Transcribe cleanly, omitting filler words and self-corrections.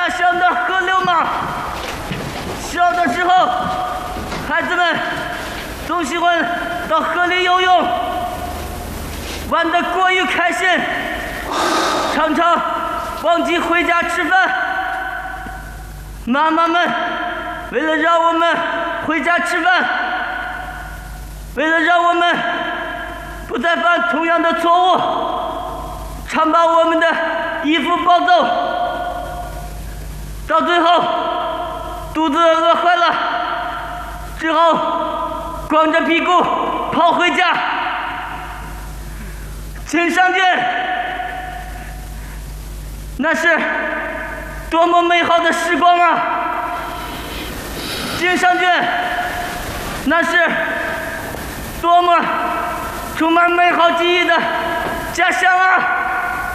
家乡的河流吗？小的时候，孩子们总喜欢到河里游泳，玩得过于开心，常常忘记回家吃饭。妈妈们为了让我们回家吃饭，为了让我们不再犯同样的错误，常把我们的衣服抱走，到最后肚子饿坏了，只好光着屁股跑回家。请上卷，那是多么美好的时光啊！请上卷，那是多么充满美好记忆的家乡啊！